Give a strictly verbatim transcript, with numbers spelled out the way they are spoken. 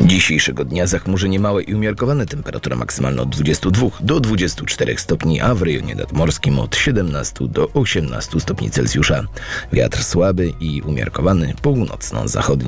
Dzisiejszego dnia zachmurzenie małe i umiarkowane, temperatura maksymalna od dwudziestu dwóch do dwudziestu czterech stopni, a w rejonie nadmorskim od siedemnastu do osiemnastu stopni Celsjusza. Wiatr słaby i umiarkowany, północno-zachodni.